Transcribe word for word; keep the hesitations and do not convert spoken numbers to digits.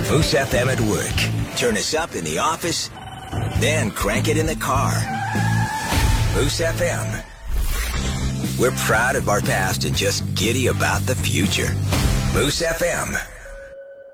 Moose F M at work. Turn us up in the office, then crank it in the car. Moose F M. We're proud of our past and just giddy about the future. Moose F M.